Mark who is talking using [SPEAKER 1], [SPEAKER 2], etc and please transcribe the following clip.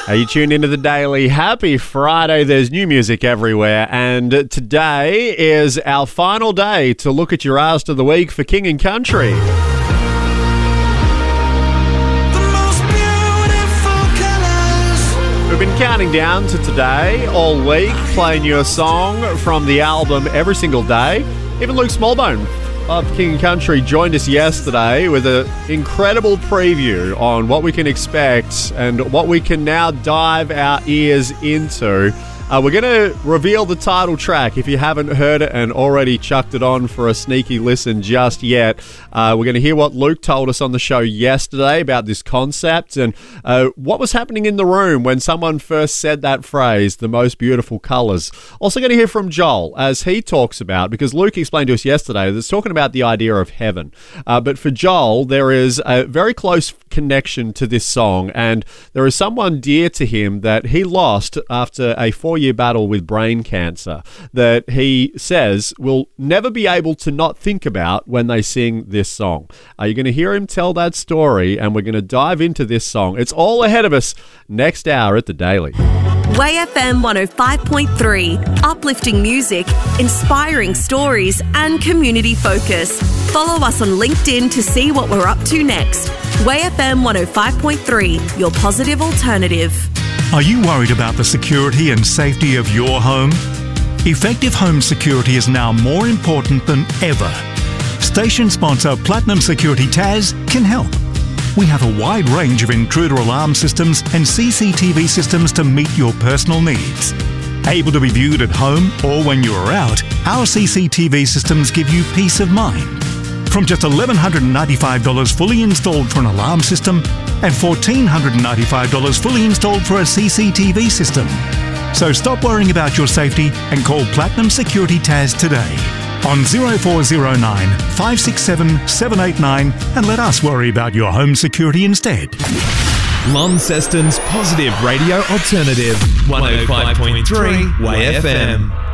[SPEAKER 1] You tuned into The Daily. Happy Friday. There's new music everywhere. And today is our final day to look at your Artist of the Week for King and Country. We've been counting down to today all week, playing you a song from the album every single day. Even Luke Smallbone of King and Country joined us yesterday with an incredible preview on what we can expect and what we can now dive our ears into. We're going to reveal the title track if you haven't heard it and already chucked it on for a sneaky listen just yet. We're going to hear what Luke told us on the show yesterday about this concept and what was happening in the room when someone first said that phrase, the most beautiful colours. Also going to hear from Joel as he talks about, because Luke explained to us yesterday that's talking about the idea of heaven. But for Joel, there is a very close connection to this song, and there is someone dear to him that he lost after a 4-year battle with brain cancer that he says will never be able to not think about when they sing this song. You're going to hear him tell that story, and we're going to dive into this song. It's all ahead of us next hour at The Daily.
[SPEAKER 2] Way FM 105.3, uplifting music, inspiring stories, and community focus. Follow us on LinkedIn to see what we're up to next. Way FM 105.3, your positive alternative.
[SPEAKER 3] Are you worried about the security and safety of your home? Effective home security is now more important than ever. Station sponsor Platinum Security Taz can help. We have a wide range of intruder alarm systems and CCTV systems to meet your personal needs. Able to be viewed at home or when you are out, our CCTV systems give you peace of mind. From just $1,195 fully installed for an alarm system and $1,495 fully installed for a CCTV system. So stop worrying about your safety and call Platinum Security Taz today on 0409 567 789 and let us worry about your home security instead.
[SPEAKER 4] Launceston's positive radio alternative, 105.3 Way FM.